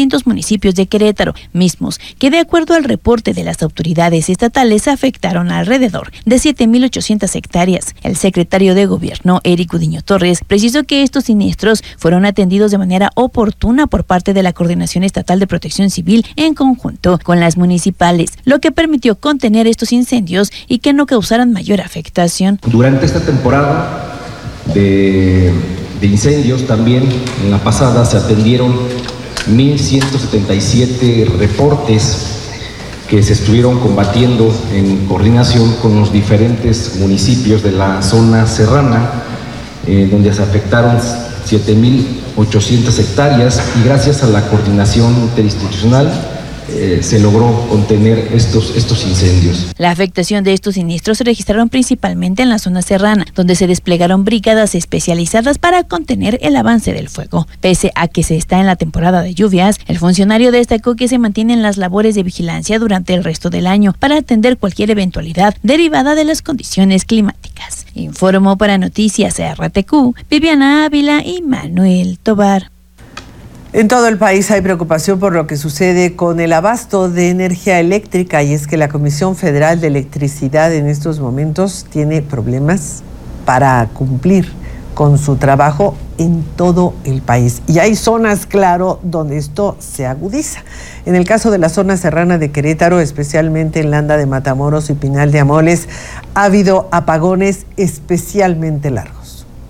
distintos municipios de Querétaro, mismos que de acuerdo al reporte de las autoridades estatales afectaron alrededor de 7,800 hectáreas. El secretario de Gobierno, Eric Udiño Torres, precisó que estos siniestros fueron atendidos de manera oportuna por parte de la Coordinación Estatal de Protección Civil en conjunto con las municipales, lo que permitió contener estos incendios y que no causaran mayor afectación. Durante esta temporada de incendios también, en la pasada se atendieron 1,177 reportes que se estuvieron combatiendo en coordinación con los diferentes municipios de la zona serrana, donde se afectaron 7,800 hectáreas y gracias a la coordinación interinstitucional se logró contener estos incendios. La afectación de estos siniestros se registraron principalmente en la zona serrana, donde se desplegaron brigadas especializadas para contener el avance del fuego. Pese a que se está en la temporada de lluvias, el funcionario destacó que se mantienen las labores de vigilancia durante el resto del año para atender cualquier eventualidad derivada de las condiciones climáticas. Informó para Noticias RTQ, Viviana Ávila y Manuel Tobar. En todo el país hay preocupación por lo que sucede con el abasto de energía eléctrica y es que la Comisión Federal de Electricidad en estos momentos tiene problemas para cumplir con su trabajo en todo el país. Y hay zonas, claro, donde esto se agudiza. En el caso de la zona serrana de Querétaro, especialmente en Landa de Matamoros y Pinal de Amoles, ha habido apagones especialmente largos.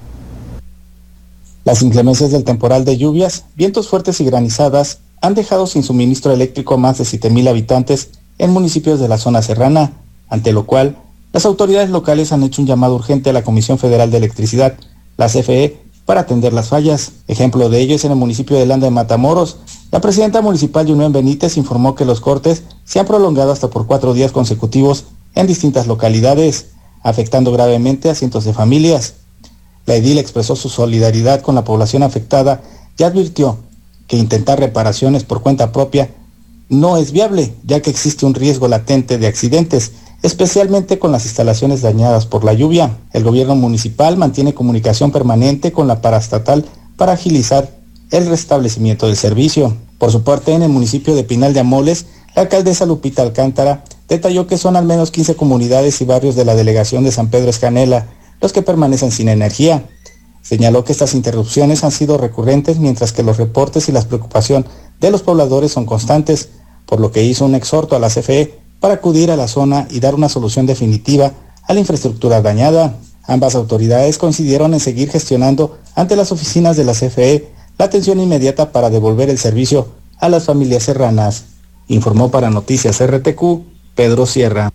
Las inclemencias del temporal de lluvias, vientos fuertes y granizadas han dejado sin suministro eléctrico a más de 7,000 habitantes en municipios de la zona serrana, ante lo cual las autoridades locales han hecho un llamado urgente a la Comisión Federal de Electricidad, la CFE, para atender las fallas. Ejemplo de ello es en el municipio de Landa de Matamoros. La presidenta municipal, Yunuen Benítez, informó que los cortes se han prolongado hasta por 4 días consecutivos en distintas localidades, afectando gravemente a cientos de familias. La edil expresó su solidaridad con la población afectada y advirtió que intentar reparaciones por cuenta propia no es viable, ya que existe un riesgo latente de accidentes, especialmente con las instalaciones dañadas por la lluvia. El gobierno municipal mantiene comunicación permanente con la paraestatal para agilizar el restablecimiento del servicio. Por su parte, en el municipio de Pinal de Amoles, la alcaldesa Lupita Alcántara detalló que son al menos 15 comunidades y barrios de la delegación de San Pedro Escanela los que permanecen sin energía. Señaló que estas interrupciones han sido recurrentes, mientras que los reportes y la preocupación de los pobladores son constantes, por lo que hizo un exhorto a la CFE para acudir a la zona y dar una solución definitiva a la infraestructura dañada. Ambas autoridades coincidieron en seguir gestionando ante las oficinas de la CFE la atención inmediata para devolver el servicio a las familias serranas. Informó para Noticias RTQ, Pedro Sierra.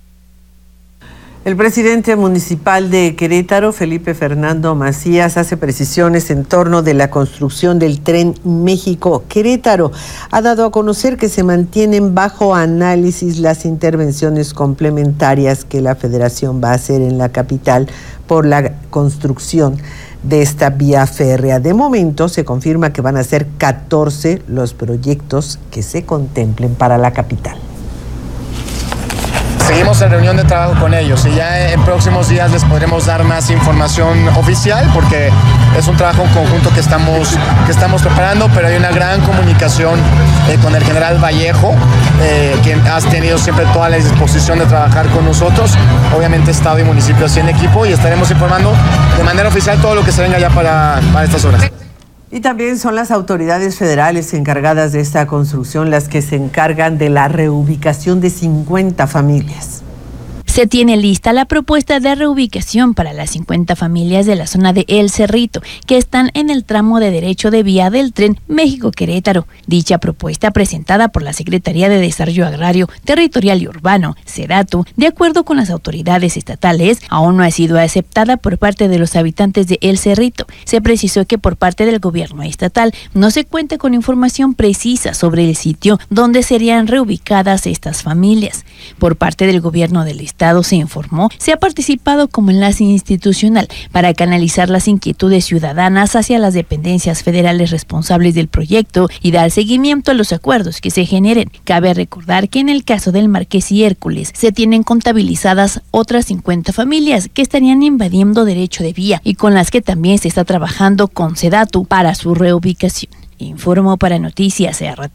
El presidente municipal de Querétaro, Felipe Fernando Macías, hace precisiones en torno de la construcción del Tren México-Querétaro. Ha dado a conocer que se mantienen bajo análisis las intervenciones complementarias que la Federación va a hacer en la capital por la construcción de esta vía férrea. De momento se confirma que van a ser 14 los proyectos que se contemplen para la capital. Seguimos en reunión de trabajo con ellos y ya en próximos días les podremos dar más información oficial porque es un trabajo en conjunto que estamos preparando, pero hay una gran comunicación con el general Vallejo, quien ha tenido siempre toda la disposición de trabajar con nosotros, obviamente Estado y municipio así en equipo, y estaremos informando de manera oficial todo lo que se venga ya para estas horas. Y también son las autoridades federales encargadas de esta construcción las que se encargan de la reubicación de 50 familias. Se tiene lista la propuesta de reubicación para las 50 familias de la zona de El Cerrito, que están en el tramo de derecho de vía del Tren México-Querétaro. Dicha propuesta, presentada por la Secretaría de Desarrollo Agrario, Territorial y Urbano, SEDATU, de acuerdo con las autoridades estatales, aún no ha sido aceptada por parte de los habitantes de El Cerrito. Se precisó que por parte del gobierno estatal no se cuenta con información precisa sobre el sitio donde serían reubicadas estas familias. Por parte del gobierno del estado se informó, se ha participado como enlace institucional para canalizar las inquietudes ciudadanas hacia las dependencias federales responsables del proyecto y dar seguimiento a los acuerdos que se generen. Cabe recordar que en el caso del Marqués y Hércules se tienen contabilizadas otras 50 familias que estarían invadiendo derecho de vía y con las que también se está trabajando con SEDATU para su reubicación. Informó para Noticias RTQ,